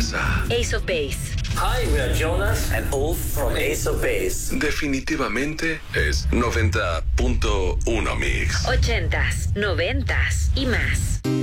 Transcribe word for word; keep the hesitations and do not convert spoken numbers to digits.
casa. Ace of Base. Hi, we are Jonas and Ulf from Ace of Base. Definitivamente es noventa punto uno Mix. Ochentas, noventas y más.